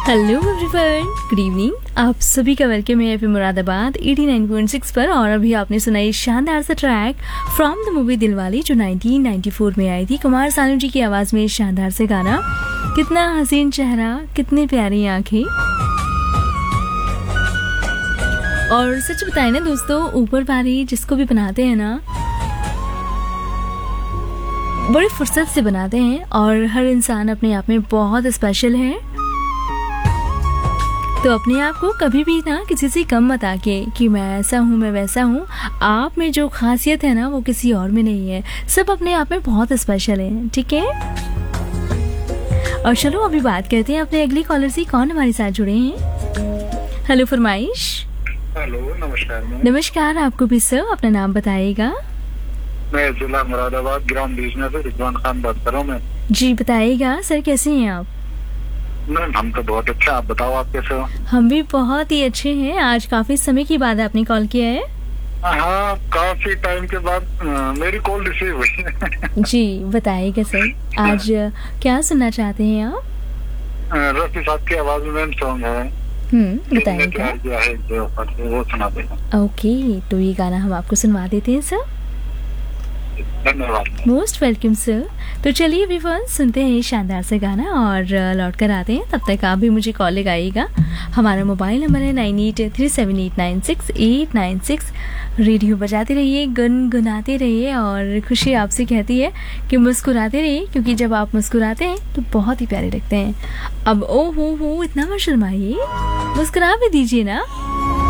Hello everyone, good evening. आप सभी का वेलकम है एफएम मुरादाबाद 89.6 पर। और अभी आपने सुना ये शानदार सा track from the movie Dilwale जो 1994 में आई थी। कुमार सानू जी की आवाज़ में शानदार से गाना। कितना हसीन चेहरा, कितनी प्यारी आंखें। और सच बताए ना दोस्तों, ऊपर वाले जिसको भी बनाते हैं ना, बड़ी फुर्सत से बनाते हैं। और हर इंसान अपने आप में बहुत स्पेशल है। तो अपने आप को कभी भी ना किसी से कम मत आके कि मैं ऐसा हूँ, मैं वैसा हूँ। आप में जो खासियत है ना, वो किसी और में नहीं है। सब अपने आप में बहुत स्पेशल है, ठीक है। और चलो अभी बात करते हैं अपने अगली कॉलर से। कौन हमारे साथ जुड़े हैं? हेलो फरमाइश। हेलो, नमस्कार। नमस्कार आपको भी सर। अपना नाम बताइएगा। मैं जिला मुरादाबाद ग्राम बीजना से रिजवान खान बात कर रहा हूँ। मैं जी बताइएगा सर, कैसे हैं आप? मैम हम तो बहुत अच्छा, आप बताओ आप कैसे हो? हम भी बहुत ही अच्छे हैं। आज काफी समय के बाद आपने कॉल किया है। हाँ, काफी टाइम के बाद मेरी कॉल रिसीव हुई है। जी बताइएगा सर, आज क्या सुनना चाहते हैं आप? रफी साहब की आवाज में मैम सॉन्ग है बताइएगा। वो सुना देगा। ओके, तो ये गाना हम आपको सुनवा देते हैं सर। धन्यवाद। Most welcome sir. तो चलिए व्यूअर्स, सुनते हैं शानदार से गाना और लौट कर आते हैं। तब तक आप भी मुझे कॉल लगाइएगा। हमारा मोबाइल नंबर है 9837896896। रेडियो बजाते रहिए, गुनगुनाते रहिए। और खुशी आपसे कहती है कि मुस्कुराते रहिए, क्योंकि जब आप मुस्कुराते हैं तो बहुत ही प्यारे लगते हैं। अब ओ हो इतना मत शर्माइए, मुस्कुरा भी दीजिए ना।